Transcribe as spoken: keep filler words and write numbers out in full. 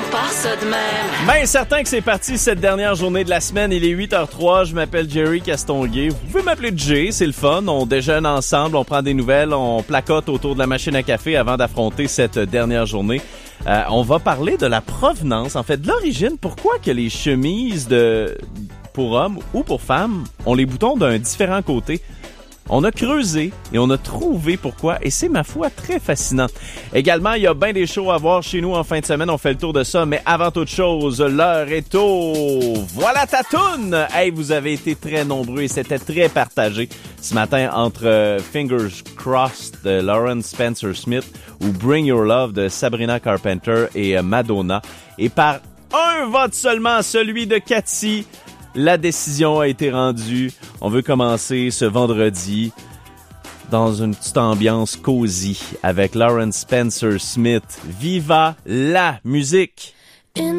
part ça de même. Ben certain que c'est parti cette dernière journée de la semaine. Il est huit heures zéro trois. Je m'appelle Jerry Castonguay. Vous pouvez m'appeler Jay, c'est le fun. On déjeune ensemble, on prend des nouvelles, on placote autour de la machine à café avant d'affronter cette dernière journée. Euh, on va parler de la provenance, en fait, de l'origine. Pourquoi que les chemises de pour hommes ou pour femmes ont les boutons d'un différent côté? On a creusé et on a trouvé pourquoi, et c'est, ma foi, très fascinant. Également, il y a bien des shows à voir chez nous en fin de semaine. On fait le tour de ça, mais avant toute chose, l'heure est au Voilà ta toune! Hey, vous avez été très nombreux et c'était très partagé ce matin entre euh, Fingers Crossed de Lauren Spencer Smith ou Bring Your Love de Sabrina Carpenter et euh, Madonna. Et par un vote seulement, celui de Cathy, la décision a été rendue. On veut commencer ce vendredi dans une petite ambiance cosy avec Lauren Spencer Smith. Viva la musique!